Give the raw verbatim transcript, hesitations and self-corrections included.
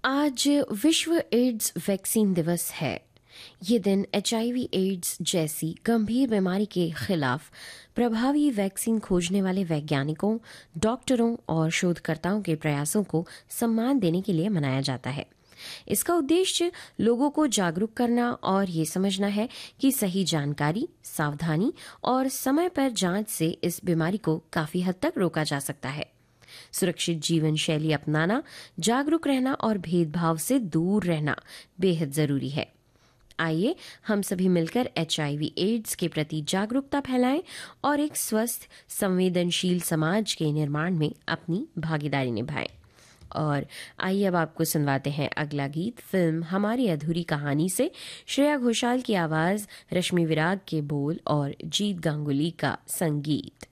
आज विश्व ads vaccine दिवस है। ये दिन एचआईवी एड्स जैसी गंभीर बीमारी के खिलाफ प्रभावी वैक्सीन खोजने वाले वैज्ञानिकों, डॉक्टरों और शोधकर्ताओं के प्रयासों को सम्मान देने के लिए मनाया जाता है। इसका उद्देश्य लोगों को जागरूक करना और ये समझना है कि सही जानकारी, सावधानी और समय पर जांच से इस बीमारी को काफी हद तक रोका जा सकता है। सुरक्षित जीवन शैली अपनाना, जागरूक रहना और भेदभाव से दूर रहना बेहद जरूरी है। आइए हम सभी मिलकर एचआईवी एड्स के प्रति जागरूकता फैलाएं और एक स्वस्थ, संवेदनशील समाज के निर्माण में अपनी भागीदारी निभाएं। और आइए अब आपको सुनवाते हैं अगला गीत फिल्म हमारी अधूरी कहानी से। श्रेया घोषाल की आवाज, रश्मि विराग के बोल और जीत गांगुली का संगीत।